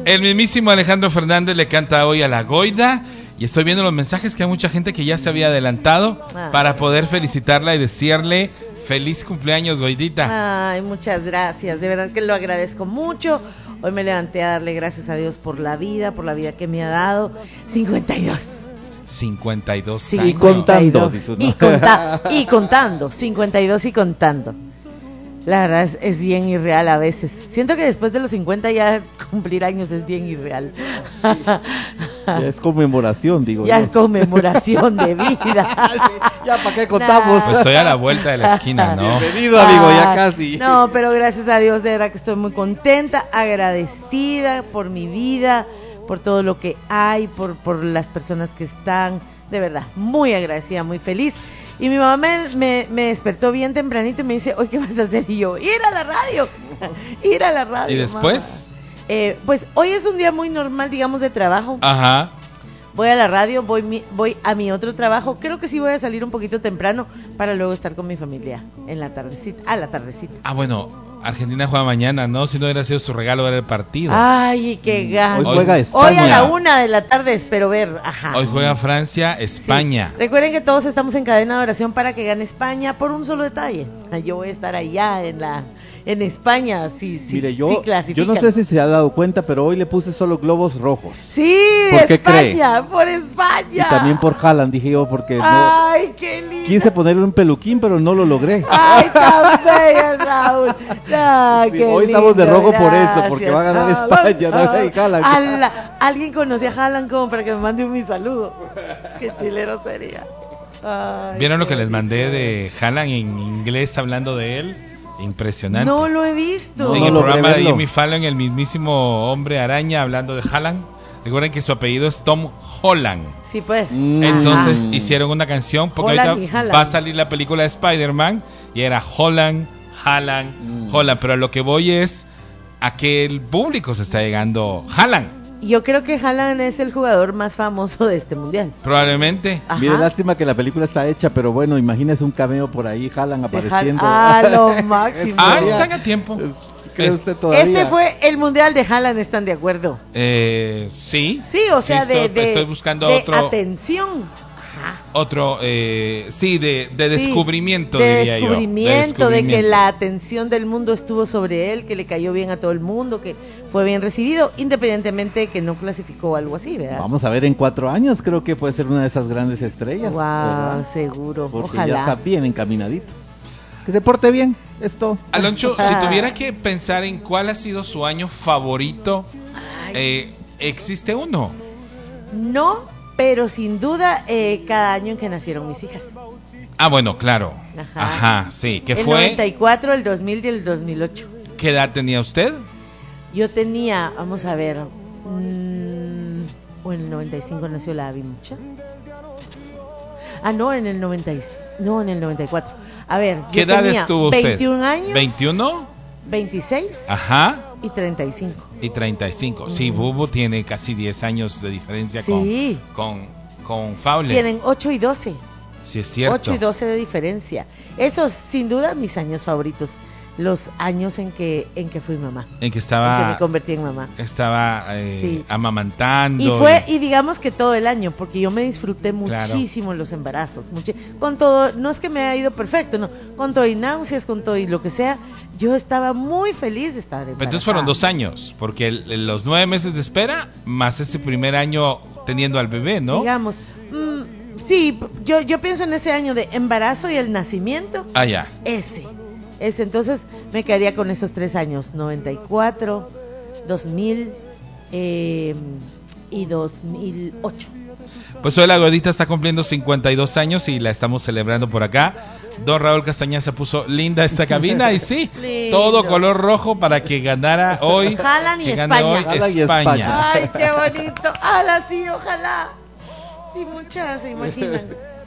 El mismísimo Alejandro Fernández le canta hoy a la Goida. Y estoy viendo los mensajes que hay mucha gente que ya se había adelantado para poder felicitarla y decirle feliz cumpleaños, Goidita. Ay, muchas gracias, de verdad que lo agradezco mucho. Hoy me levanté a darle gracias a Dios por la vida que me ha dado. 52. 52 sí, años. Y contando. Y contando, 52 y contando. La verdad es bien irreal a veces. Siento que después de los 50 ya cumplir años es bien irreal. Ya es conmemoración, digo. Ya es conmemoración de vida. Ya, ¿para qué contamos? Pues estoy a la vuelta de la esquina, ¿no? Bienvenido, amigo, ya casi. No, pero gracias a Dios, de verdad que estoy muy contenta, agradecida por mi vida, por todo lo que hay, por las personas que están. De verdad, muy agradecida, muy feliz. Y mi mamá me despertó bien tempranito y me dice, ¿hoy qué vas a hacer? Y yo, ir a la radio. ¿Y después? Pues hoy es un día muy normal, digamos, de trabajo. Ajá. Voy a la radio, voy a mi otro trabajo. Creo que sí voy a salir un poquito temprano para luego estar con mi familia en la tardecita, a la tardecita. Ah, bueno, Argentina juega mañana, ¿no? Si no hubiera sido su regalo ver el partido. Ay, qué gana. Hoy juega España. Hoy a la 1:00 p.m. espero ver. Ajá. Hoy juega Francia, España. Sí. Recuerden que todos estamos en cadena de oración para que gane España por un solo detalle. Yo voy a estar allá en España, sí, Mire, yo clasifican. no sé si se ha dado cuenta, pero hoy le puse solo globos rojos. Sí, ¿Por qué España, por España. Y también por Haaland, dije yo, porque Ay, qué lindo. quise ponerle un peluquín, pero no lo logré. Ay, tan bella, Raúl. Ah, Sí, qué hoy estamos de lindo, rojo por gracias, eso, porque va a ganar Haaland. España, no hay Haaland. Alguien conocía a Haaland como para que me mande mi saludo. Qué chilero sería. Ay, ¿Vieron lo que les lindo. mandé de Haaland en inglés hablando de él? Impresionante. No lo he visto. En No el logré programa de verlo. Jimmy Fallon, el mismísimo hombre araña hablando de Haaland. Recuerden que su apellido es Tom Holland. Sí, pues. Entonces Ajá. hicieron una canción porque Holland ahorita y Haaland. va a salir la película de Spider-Man y era Holland, Haaland, Holland. Pero a lo que voy es a que el público se está llegando Haaland. Yo creo que Haaland es el jugador más famoso de este mundial. Probablemente. Ajá. Mire, lástima que la película está hecha, pero bueno, imagínese un cameo por ahí, Haaland De apareciendo. lo máximo. Están a tiempo. ¿Cree usted todavía? Este fue el mundial de Haaland, ¿están de acuerdo? Sí. Sí, o sea, Sí, estoy buscando de otro. atención. Ajá. Otro, sí, de descubrimiento, de diría yo. descubrimiento, de que la atención del mundo estuvo sobre él, que le cayó bien a todo el mundo, que fue bien recibido, independientemente de que no clasificó o algo así, ¿verdad? Vamos a ver en 4 años, creo que puede ser una de esas grandes estrellas. Wow, ¿verdad? seguro, Porque ojalá. ya está bien encaminadito. Que se porte bien, esto. Aloncho, si tuviera que pensar en cuál ha sido su año favorito, ¿existe uno? No, pero sin duda cada año en que nacieron mis hijas. Ah, bueno, claro. Ajá. Sí. ¿Qué El fue? 94, el 2000 y el 2008. ¿Qué edad tenía usted? Yo tenía, vamos a ver, bueno, en el 95 nació la Abby Mucha. Ah, no, en el 94. A ver, ¿Qué yo edad tenía estuvo usted? 21 años. ¿21? 26 Ajá. y 35. Y 35. Sí, Bubu tiene casi 10 años de diferencia Sí. con Fowler. Tienen 8 y 12. Sí, es cierto. 8 y 12 de diferencia. Esos, sin duda, mis años favoritos. Los años en que fui mamá. En que En que estaba, me convertí en mamá. sí. Sí. amamantando. Y digamos que todo el año, porque yo me disfruté muchísimo los embarazos, con todo, no es que me haya ido perfecto, no, con todo y náuseas, con todo y lo que sea, yo estaba muy feliz de estar embarazada. Entonces fueron 2 años, porque los 9 meses de espera, más ese primer año teniendo al bebé, ¿no? Digamos, sí, yo pienso en ese año de embarazo y el nacimiento, Ah, ya. ese, entonces me quedaría con esos 3 años, 94, 2000 y 2008. Pues hoy la Godita está cumpliendo 52 años y la estamos celebrando por acá. Don Raúl Castañeda se puso linda esta cabina y sí, Lindo. todo color rojo para que ganara hoy. Haaland y que gane España. hoy Haaland y España. España. Ay, qué bonito. Ojalá sí, ojalá. Sí, muchas se imaginan.